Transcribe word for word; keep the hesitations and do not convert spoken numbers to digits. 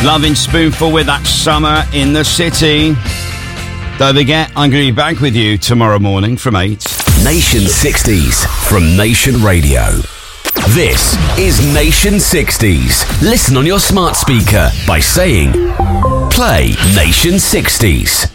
Loving Spoonful with that Summer in the City. Don't forget, I'm going to be back with you tomorrow morning from eight. Nation sixties from Nation Radio. This is Nation sixties. Listen on your smart speaker by saying, play Nation sixties.